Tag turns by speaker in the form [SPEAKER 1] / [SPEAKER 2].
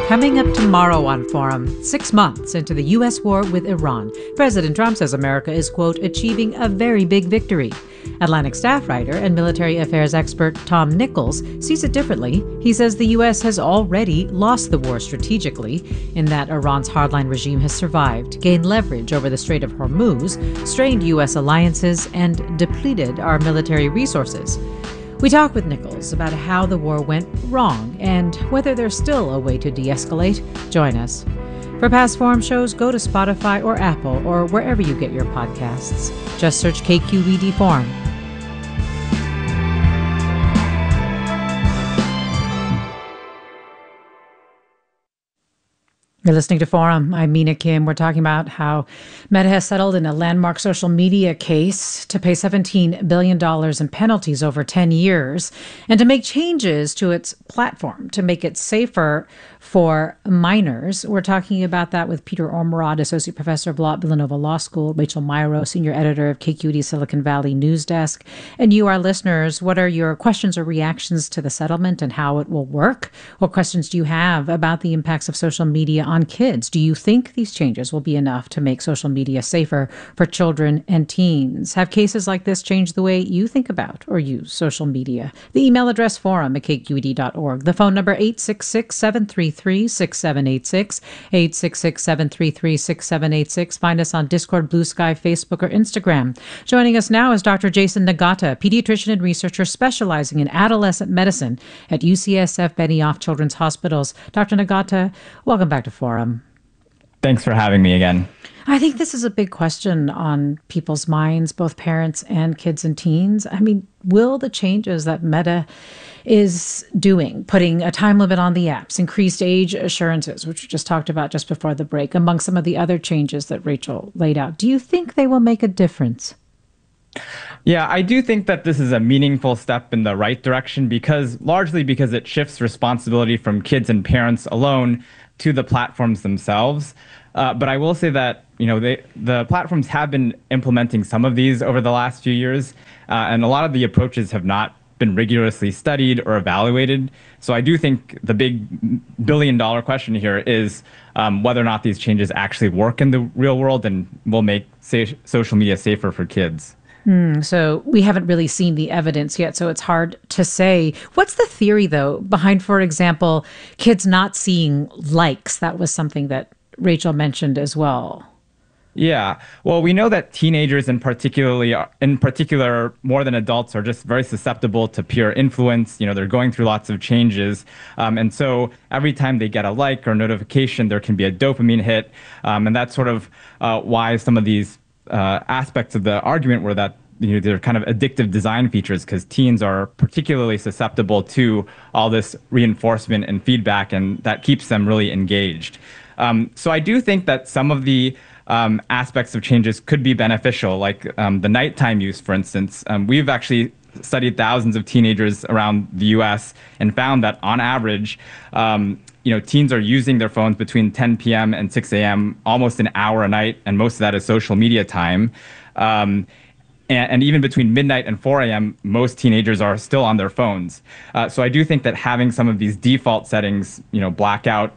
[SPEAKER 1] Coming up tomorrow on Forum, 6 months into the U.S. war with Iran, President Trump says America is, quote, achieving a very big victory. Atlantic staff writer and military affairs expert Tom Nichols sees it differently. He says the U.S. has already lost the war strategically, in that Iran's hardline regime has survived, gained leverage over the Strait of Hormuz, strained U.S. alliances, and depleted our military resources. We talk with Nichols about how the war went wrong and whether there's still a way to de-escalate. Join us. For past Forum shows, go to Spotify or Apple or wherever you get your podcasts. Just search KQED Forum. You're listening to Forum. I'm Mina Kim. We're talking about how Meta has settled in a landmark social media case to pay $17 billion in penalties over 10 years and to make changes to its platform to make it safer for minors. We're talking about that with Peter Ormerod, Associate Professor of Law at Villanova Law School, Rachel Myrow, Senior Editor of KQED Silicon Valley News Desk. And you, our listeners, what are your questions or reactions to the settlement and how it will work? What questions do you have about the impacts of social media on kids? Do you think these changes will be enough to make social media safer for children and teens? Have cases like this changed the way you think about or use social media? The email address forum@kqed.org. The phone number 866-733-6786, 866-733-6786. Find us on Discord, Blue Sky, Facebook, or Instagram. Joining us now is Dr. Jason Nagata, pediatrician and researcher specializing in adolescent medicine at UCSF Benioff Children's Hospitals. Dr. Nagata, welcome back to Forum.
[SPEAKER 2] Thanks for having me again.
[SPEAKER 1] I think this is a big question on people's minds, both parents and kids and teens. I mean, will the changes that Meta is doing, putting a time limit on the apps, increased age assurances, which we just talked about just before the break, among some of the other changes that Rachel laid out, do you think they will make a difference?
[SPEAKER 2] Yeah, I do think that this is a meaningful step in the right direction largely because it shifts responsibility from kids and parents alone to the platforms themselves. But I will say that, the platforms have been implementing some of these over the last few years, and a lot of the approaches have not been rigorously studied or evaluated. So I do think the big billion-dollar question here is whether or not these changes actually work in the real world and will make social media safer for kids.
[SPEAKER 1] So we haven't really seen the evidence yet, so it's hard to say. What's the theory, though, behind, for example, kids not seeing likes? That was something that Rachel mentioned as well.
[SPEAKER 2] Yeah, well, we know that teenagers in particular, more than adults, are just very susceptible to peer influence. They're going through lots of changes. And so every time they get a like or notification, there can be a dopamine hit. And that's sort of why some of these aspects of the argument were that they're kind of addictive design features, because teens are particularly susceptible to all this reinforcement and feedback, and that keeps them really engaged. So I do think that some of the aspects of changes could be beneficial, like the nighttime use, for instance. We've actually studied thousands of teenagers around the U.S. and found that on average, teens are using their phones between 10 p.m. and 6 a.m. almost an hour a night, and most of that is social media time. And even between midnight and 4 a.m., most teenagers are still on their phones. So I do think that having some of these default settings, blackout